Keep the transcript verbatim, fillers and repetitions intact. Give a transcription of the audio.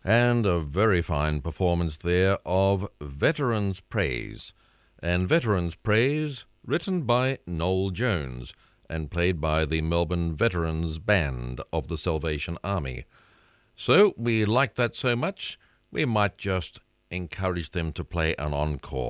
And a very fine performance there of Veterans Praise. And Veterans Praise, written by Noel Jones and played by the Melbourne Veterans Band of the Salvation Army. So we liked that so much, we might just encourage them to play an encore.